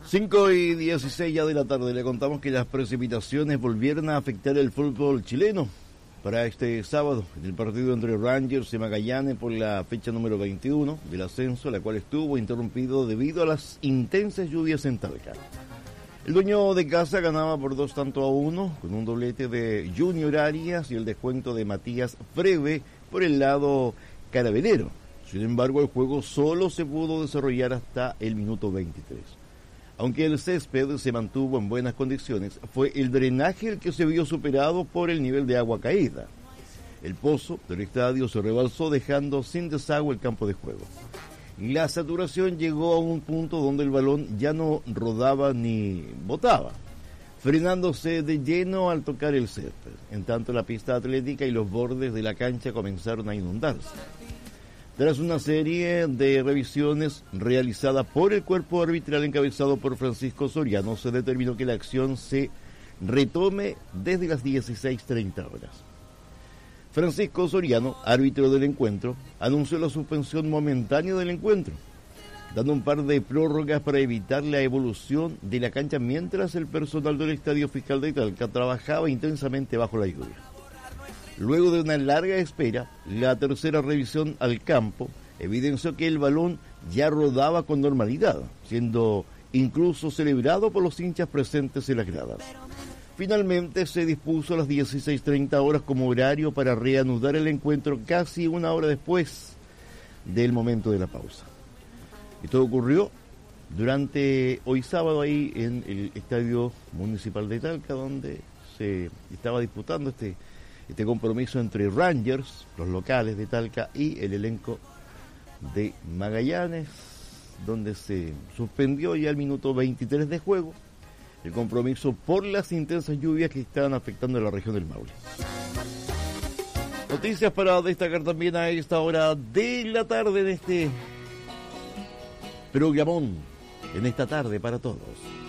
5:16 ya de la tarde. Le contamos que las precipitaciones volvieron a afectar el fútbol chileno para este sábado en el partido entre Rangers y Magallanes por la fecha número 21 del ascenso, la cual estuvo interrumpido debido a las intensas lluvias en Talca. El dueño de casa ganaba por 2-1 con un doblete de Junior Arias y el descuento de Matías Freve por el lado carabinero. Sin embargo, el juego solo se pudo desarrollar hasta el minuto 23. Aunque el césped se mantuvo en buenas condiciones, fue el drenaje el que se vio superado por el nivel de agua caída. El pozo del estadio se rebalsó dejando sin desagüe el campo de juego. La saturación llegó a un punto donde el balón ya no rodaba ni botaba, frenándose de lleno al tocar el césped. En tanto, la pista atlética y los bordes de la cancha comenzaron a inundarse. Tras una serie de revisiones realizadas por el cuerpo arbitral encabezado por Francisco Soriano, se determinó que la acción se retome desde las 16:30 horas. Francisco Soriano, árbitro del encuentro, anunció la suspensión momentánea del encuentro, dando un par de prórrogas para evitar la evolución de la cancha mientras el personal del Estadio Fiscal de Talca trabajaba intensamente bajo la lluvia. Luego de una larga espera, la tercera revisión al campo evidenció que el balón ya rodaba con normalidad, siendo incluso celebrado por los hinchas presentes en las gradas. Finalmente se dispuso a las 16:30 horas como horario para reanudar el encuentro casi una hora después del momento de la pausa. Esto ocurrió durante hoy sábado ahí en el Estadio Municipal de Talca, donde se estaba disputando este compromiso entre Rangers, los locales de Talca, y el elenco de Magallanes, donde se suspendió ya el minuto 23 de juego el compromiso por las intensas lluvias que estaban afectando a la región del Maule. Noticias para destacar también a esta hora de la tarde en este programón, en esta tarde para todos.